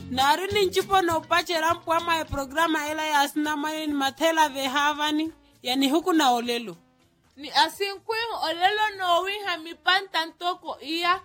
Naruni nchipo no pache rampu ama programa ela ya asina mani ni matela vehavani. Yani huku na olelo. Ni asinkwen olelo no wi hamipan tantoko iya